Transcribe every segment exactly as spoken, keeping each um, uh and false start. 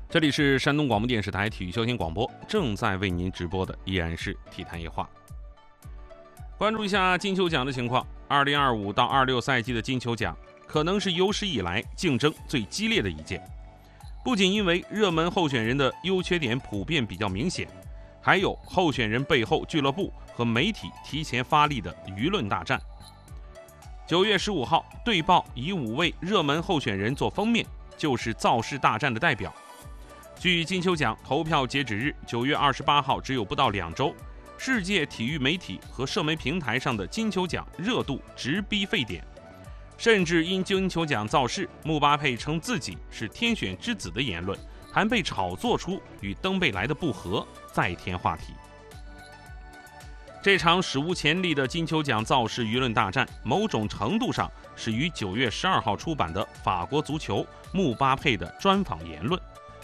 这里是山东广播电视台体育休闲广播，正在为您直播的依然是体坛夜话。关注一下金球奖的情况，二零二五到二六赛季的金球奖可能是有史以来竞争最激烈的一届，不仅因为热门候选人的优缺点普遍比较明显，还有候选人背后俱乐部和媒体提前发力的舆论大战。九月十五号，队报以五位热门候选人做封面，就是造势大战的代表。距金球奖投票截止日九月二十八号只有不到两周，世界体育媒体和社媒平台上的金球奖热度直逼沸点，甚至因金球奖造势，姆巴佩称自己是天选之子的言论，还被炒作出与登贝莱的不和，再添话题。这场史无前例的金球奖造势舆论大战，某种程度上是于九月十二号出版的法国足球姆巴佩的专访言论。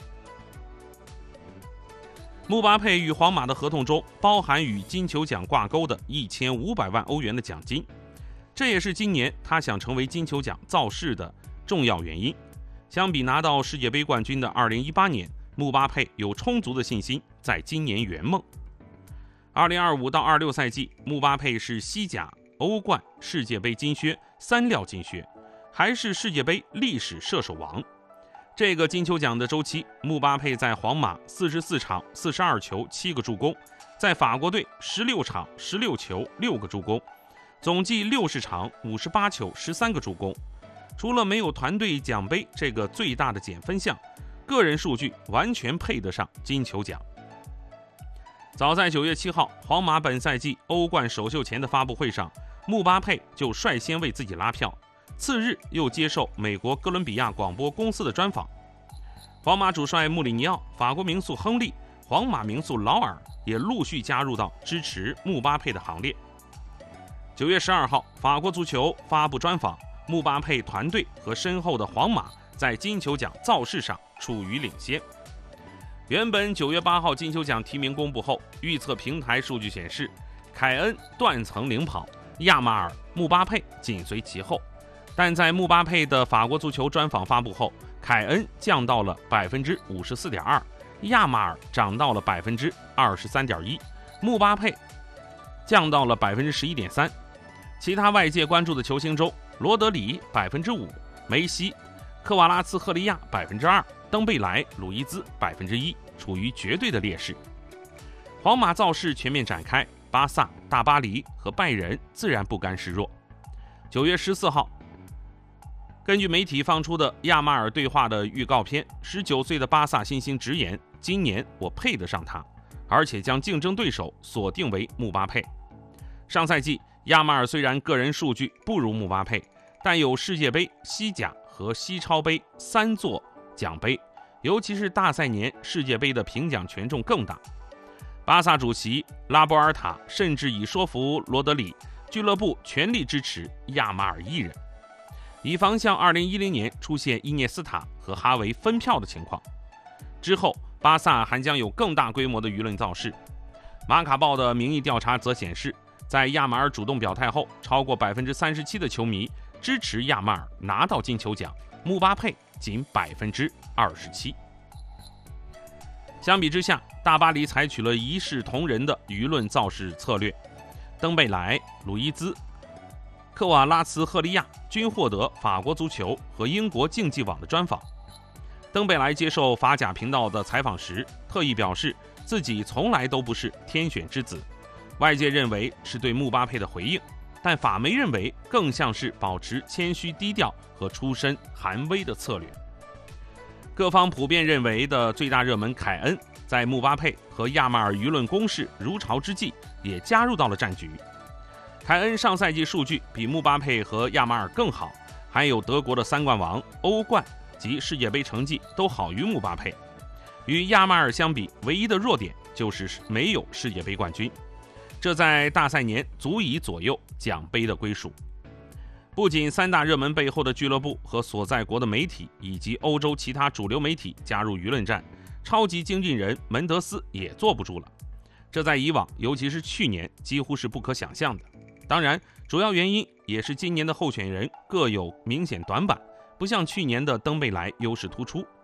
姆巴佩与皇马的合同中包含与金球奖挂钩的一千五百万欧元的奖金，这也是今年他想成为金球奖造势的重要原因。相比拿到世界杯冠军的二零一八年，姆巴佩有充足的信心在今年圆梦。二零二五到二六赛季，姆巴佩是西甲、欧冠、世界杯金靴三料金靴，还是世界杯历史射手王。这个金球奖的周期，姆巴佩在皇马四十四场四十二球七个助攻，在法国队十六场十六球六个助攻，总计六十场五十八球十三个助攻。除了没有团队奖杯这个最大的减分项，个人数据完全配得上金球奖。早在九月七号，皇马本赛季欧冠首秀前的发布会上，姆巴佩就率先为自己拉票，次日又接受美国哥伦比亚广播公司的专访。皇马主帅穆里尼奥、法国名宿亨利、皇马名宿劳尔也陆续加入到支持姆巴佩的行列。九月十二号，法国足球发布专访，姆巴佩团队和身后的皇马在金球奖造势上处于领先。原本九月八号金球奖提名公布后，预测平台数据显示，凯恩断层领跑，亚马尔、姆巴佩紧随其后。但在姆巴佩的法国足球专访发布后，凯恩降到了 百分之五十四点二， 亚马尔涨到了 百分之二十三点一， 姆巴佩降到了 百分之十一点三。 其他外界关注的球星中，罗德里 百分之五， 梅西、科瓦拉茨赫利亚 百分之二， 登贝莱、鲁伊兹 百分之一， 处于绝对的劣势。皇马造势全面展开，巴萨、大巴黎和拜仁自然不甘示弱。九月十四号，根据媒体放出的亚马尔对话的预告片，十九岁的巴萨新星直言，今年我配得上他，而且将竞争对手锁定为姆巴佩。上赛季亚马尔虽然个人数据不如姆巴佩，但有世界杯、西甲和西超杯三座奖杯，尤其是大赛年世界杯的评奖权重更大。巴萨主席拉波尔塔甚至已说服罗德里，俱乐部全力支持亚马尔一人，以防像二零一零年出现伊涅斯塔和哈维分票的情况。之后巴萨还将有更大规模的舆论造势。马卡报的民意调查则显示，在亚马尔主动表态后，超过 百分之三十七 的球迷支持亚马尔拿到金球奖，姆巴佩仅 百分之二十七。 相比之下，大巴黎采取了一视同仁的舆论造势策略，登贝莱、鲁伊兹、科瓦拉茨赫利亚均获得法国足球和英国竞技网的专访。登贝莱接受法甲频道的采访时，特意表示自己从来都不是天选之子，外界认为是对姆巴佩的回应，但法媒认为更像是保持谦虚低调和出身寒微的策略。各方普遍认为的最大热门凯恩，在姆巴佩和亚马尔舆论攻势如潮之际，也加入到了战局。凯恩上赛季数据比姆巴佩和亚马尔更好，还有德国的三冠王、欧冠及世界杯成绩都好于姆巴佩。与亚马尔相比，唯一的弱点就是没有世界杯冠军，这在大赛年足以左右奖杯的归属。不仅三大热门背后的俱乐部和所在国的媒体以及欧洲其他主流媒体加入舆论战，超级经纪人门德斯也坐不住了。这在以往，尤其是去年，几乎是不可想象的。当然，主要原因也是今年的候选人各有明显短板，不像去年的登贝莱优势突出。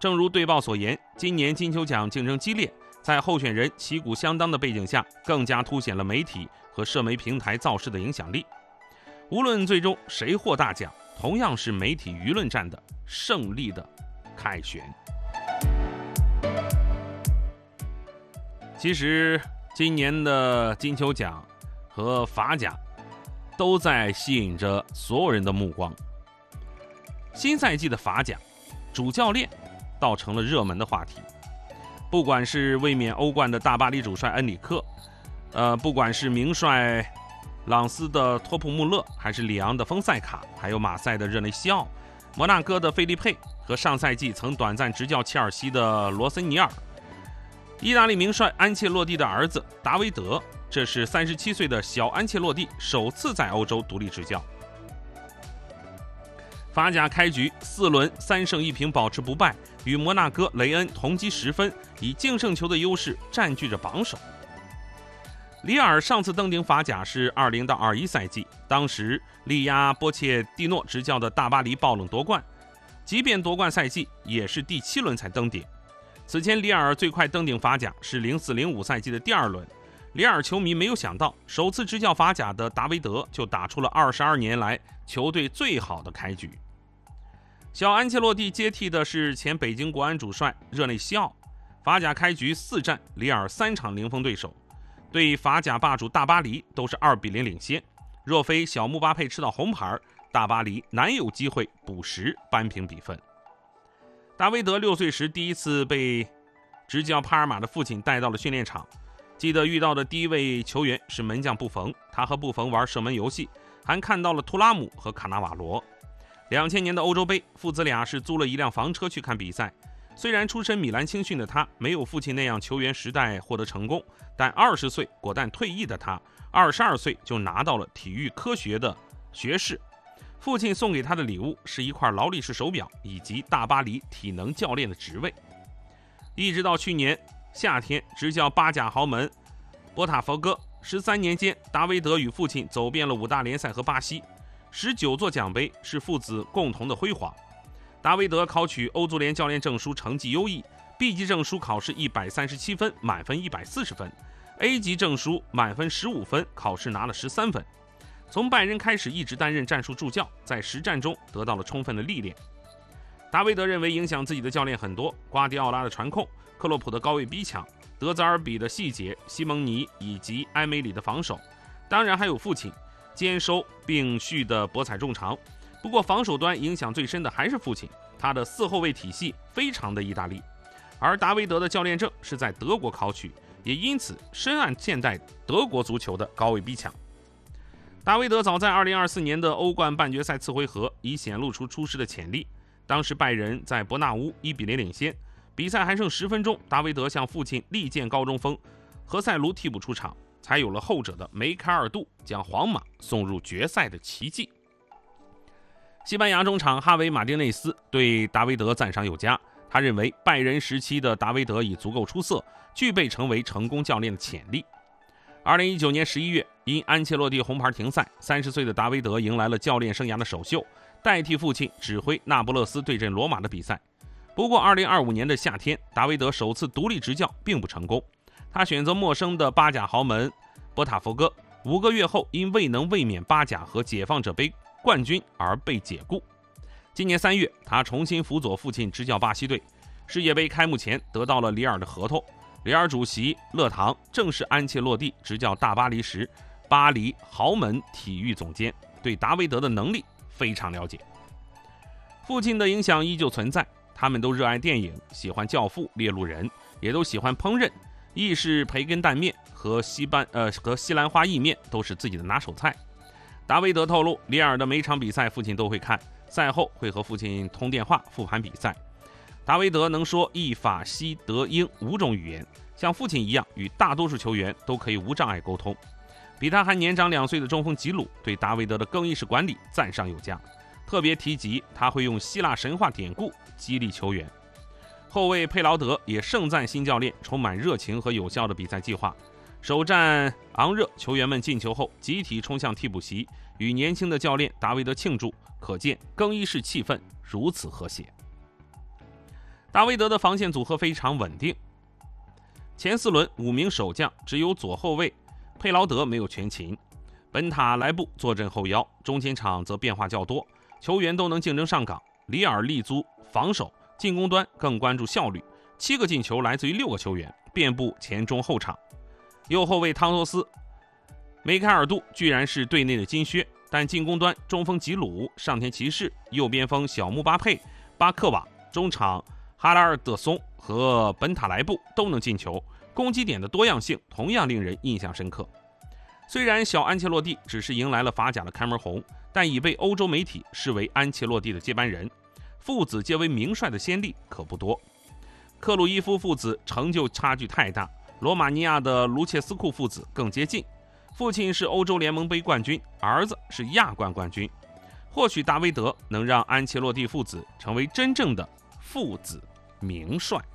正如队报所言，今年金球奖竞争激烈，在候选人旗鼓相当的背景下，更加凸显了媒体和社媒平台造势的影响力。无论最终谁获大奖，同样是媒体舆论战的胜利的凯旋。其实今年的金球奖和法甲都在吸引着所有人的目光。新赛季的法甲主教练倒成了热门的话题，不管是卫冕欧冠的大巴黎主帅恩里克，呃，不管是名帅朗斯的托普穆勒，还是里昂的丰塞卡，还有马赛的热内西奥，摩纳哥的费利佩和上赛季曾短暂执教切尔西的罗森尼尔，意大利名帅安切洛蒂的儿子达维德，这是三十七岁的小安切洛蒂首次在欧洲独立执教。法甲开局四轮三胜一平保持不败，与摩纳哥雷恩同积十分，以净胜球的优势占据着榜首。里尔上次登顶法甲是二零到二一赛季，当时力压波切蒂诺执教的大巴黎爆冷夺冠，即便夺冠赛季也是第七轮才登顶。此前里尔最快登顶法甲是零四零五赛季的第二轮，里尔球迷没有想到，首次执教法甲的达维德就打出了二十二年来球队最好的开局。小安切洛蒂接替的是前北京国安主帅热内西奥。法甲开局四战，里尔三场零封对手，对法甲霸主大巴黎都是二比零领先。若非小姆巴佩吃到红牌，大巴黎难有机会补时扳平比分。达维德六岁时第一次被执教帕尔马的父亲带到了训练场，记得遇到的第一位球员是门将布冯，他和布冯玩射门游戏，还看到了图拉姆和卡纳瓦罗。两千年的欧洲杯，父子俩是租了一辆房车去看比赛。虽然出身米兰青训的他没有父亲那样球员时代获得成功，但二十岁果断退役的他，二十二岁就拿到了体育科学的学士。父亲送给他的礼物是一块劳力士手表以及大巴黎体能教练的职位。一直到去年夏天执教巴甲豪门波塔佛哥，十三年间，达维德与父亲走遍了五大联赛和巴西。十九座奖杯是父子共同的辉煌。达维德考取欧足联教练证书成绩优异， B 级证书考试一百三十七分，满分一百四十分， A 级证书满分十五分，考试拿了十三分。从拜仁开始一直担任战术助教，在实战中得到了充分的历练。达维德认为影响自己的教练很多，瓜迪奥拉的传控，克洛普的高位逼抢，德泽尔比的细节，西蒙尼以及埃梅里的防守，当然还有父亲兼收并蓄的博采众长。不过防守端影响最深的还是父亲，他的四后卫体系非常的意大利，而达维德的教练证是在德国考取，也因此深谙现代德国足球的高位逼抢。达维德早在二零二四年的欧冠半决赛次回合已显露出出师的潜力，当时拜仁在伯纳乌一比零领先，比赛还剩十分钟，达维德向父亲力荐高中锋何塞卢替补出场，才有了后者的梅开二度，将皇马送入决赛的奇迹。西班牙中场哈维马丁内斯对达维德赞赏有加，他认为拜仁时期的达维德已足够出色，具备成为成功教练的潜力。二零一九年十一月，因安切洛蒂红牌停赛，三十岁的达维德迎来了教练生涯的首秀，代替父亲指挥那不勒斯对阵罗马的比赛。不过二零二五年的夏天，达维德首次独立执教并不成功，他选择陌生的巴甲豪门波塔佛哥，五个月后因未能卫冕巴甲和解放者杯冠军而被解雇。今年三月，他重新辅佐父亲执教巴西队，世界杯开幕前得到了里尔的合同。里尔主席勒唐正是安切洛蒂执教大巴黎时巴黎豪门体育总监，对达维德的能力非常了解。父亲的影响依旧存在，他们都热爱电影，喜欢教父、猎鹿人，也都喜欢烹饪，意式培根蛋面和西班呃和西兰花意面都是自己的拿手菜。达维德透露，里尔的每场比赛父亲都会看，赛后会和父亲通电话复盘比赛。达维德能说意法西德英五种语言，像父亲一样与大多数球员都可以无障碍沟通。比他还年长两岁的中锋吉鲁对达维德的更衣室管理赞赏有加，特别提及他会用希腊神话典故激励球员。后卫佩劳德也盛赞新教练充满热情和有效的比赛计划。首战昂热，球员们进球后集体冲向替补席，与年轻的教练达维德庆祝，可见更衣室气氛如此和谐。 大卫德的防线组合非常稳定，前四轮五名守将只有左后卫佩劳德没有全勤，本塔莱布坐镇后腰，中间场则变化较多，球员都能竞争上岗。里尔立足防守，进攻端更关注效率，七个进球来自于六个球员，遍布前中后场。右后卫汤托斯、梅开二度居然是队内的金靴，但进攻端中锋吉鲁、上田骑士、右边锋小姆巴佩、巴克瓦、中场哈拉尔德松和本塔莱布都能进球，攻击点的多样性同样令人印象深刻。虽然小安切洛蒂只是迎来了法甲的开门红，但已被欧洲媒体视为安切洛蒂的接班人，父子结为名帅的先例可不多。克鲁伊夫父子成就差距太大，罗马尼亚的卢切斯库父子更接近，父亲是欧洲联盟杯冠军，儿子是亚冠冠军。或许大卫德能让安切洛蒂父子成为真正的父子名帅。